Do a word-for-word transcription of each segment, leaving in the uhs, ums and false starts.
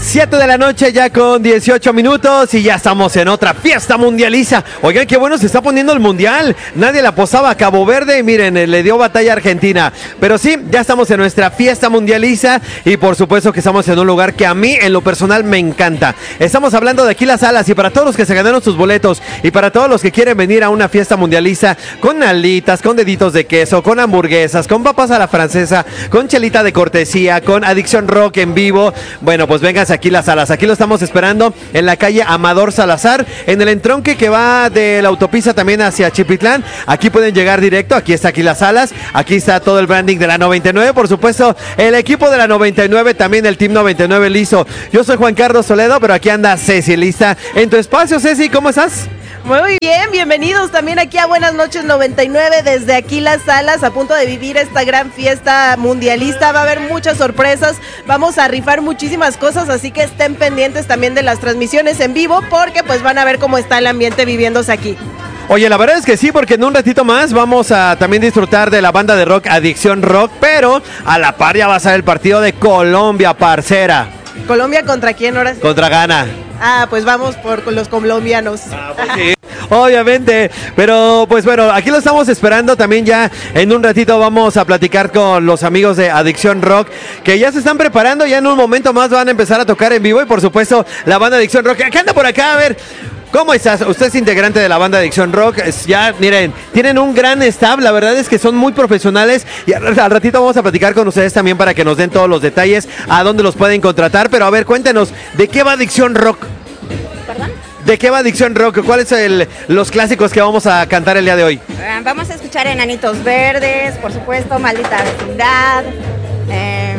siete de la noche ya con dieciocho minutos y ya estamos en otra fiesta mundializa. Oigan, qué bueno se está poniendo el mundial. Nadie le apostaba a Cabo Verde y miren, le dio batalla a Argentina. Pero sí, ya estamos en nuestra fiesta mundializa y por supuesto que estamos en un lugar que a mí en lo personal me encanta. Estamos hablando de Aquila Salas y para todos los que se ganaron sus boletos y para todos los que quieren venir a una fiesta mundializa con alitas, con deditos de queso, con hamburguesas, con papas a la francesa, con chelita de cortesía, con Adicción Rock en vivo. Bueno, pues vénganse aquí las Salas. Aquí lo estamos esperando en la calle Amador Salazar, en el entronque que va de la autopista también hacia Chipitlán. Aquí pueden llegar directo. Aquí está aquí las Salas. Aquí está todo el branding de la noventa y nueve. Por supuesto, el equipo de la noventa y nueve, también el Team noventa y nueve listo. Yo soy Juan Carlos Toledo, pero aquí anda Ceci, lista en tu espacio. Ceci, ¿cómo estás? Muy bien, bienvenidos también aquí a Buenas Noches noventa y nueve, desde aquí las Salas, a punto de vivir esta gran fiesta mundialista. Va a haber muchas sorpresas, vamos a rifar muchísimas cosas, así que estén pendientes también de las transmisiones en vivo, porque pues van a ver cómo está el ambiente viviéndose aquí. Oye, la verdad es que sí, porque en un ratito más vamos a también disfrutar de la banda de rock Adicción Rock, pero a la par ya va a ser el partido de Colombia, parcera. ¿Colombia contra quién ahora sí? Contra Ghana. Ah, pues vamos por con los colombianos. Ah, pues sí. Obviamente, pero pues bueno, aquí lo estamos esperando también ya en un ratito vamos a platicar con los amigos de Adicción Rock, que ya se están preparando, ya en un momento más van a empezar a tocar en vivo y por supuesto la banda Adicción Rock, ¿qué anda por acá? A ver, ¿cómo estás? Usted es integrante de la banda Adicción Rock, es ya, miren, tienen un gran staff, la verdad es que son muy profesionales y al, al ratito vamos a platicar con ustedes también para que nos den todos los detalles a dónde los pueden contratar, pero a ver, cuéntenos, ¿de qué va Adicción Rock? ¿Perdón? ¿De qué va Adicción Rock? ¿Cuáles son los clásicos que vamos a cantar el día de hoy? Uh, vamos a escuchar Enanitos Verdes, por supuesto, Maldita Vecindad, eh,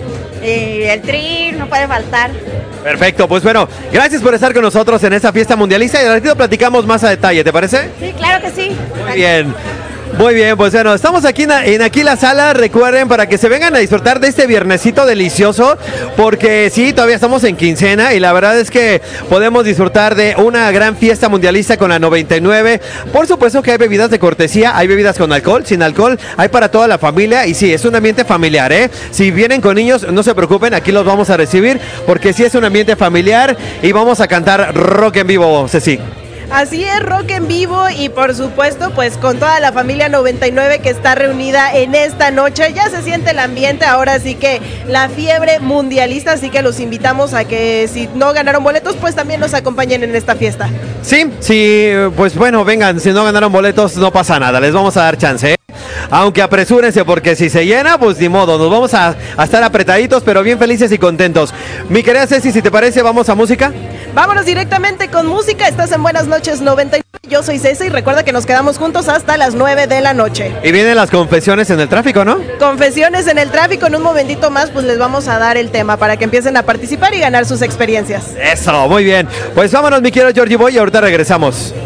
y el Tri, no puede faltar. Perfecto, pues bueno, gracias por estar con nosotros en esta fiesta mundialista y al ratito platicamos más a detalle, ¿te parece? Sí, claro que sí. Muy bien. Muy bien, pues bueno, estamos aquí en, en aquí la sala, recuerden, para que se vengan a disfrutar de este viernesito delicioso, porque sí, todavía estamos en quincena y la verdad es que podemos disfrutar de una gran fiesta mundialista con la noventa y nueve. Por supuesto que hay bebidas de cortesía, hay bebidas con alcohol, sin alcohol, hay para toda la familia y sí, es un ambiente familiar, ¿eh? Si vienen con niños, no se preocupen, aquí los vamos a recibir, porque sí es un ambiente familiar y vamos a cantar rock en vivo, Ceci. Así es, rock en vivo y por supuesto pues con toda la familia noventa y nueve que está reunida en esta noche. Ya se siente el ambiente, ahora sí que la fiebre mundialista, así que los invitamos a que si no ganaron boletos pues también nos acompañen en esta fiesta. Sí, sí, pues bueno, vengan, si no ganaron boletos no pasa nada, les vamos a dar chance, ¿eh? Aunque apresúrense porque si se llena, pues ni modo, nos vamos a, a estar apretaditos, pero bien felices y contentos. Mi querida Ceci, si te parece, vamos a música. Vámonos directamente con música, estás en Buenas Noches noventa y nueve, yo soy Ceci y recuerda que nos quedamos juntos hasta las nueve de la noche. Y vienen las confesiones en el tráfico, ¿no? Confesiones en el tráfico, en un momentito más pues les vamos a dar el tema para que empiecen a participar y ganar sus experiencias. Eso, muy bien. Pues vámonos, mi querido Georgie Boy, y ahorita regresamos.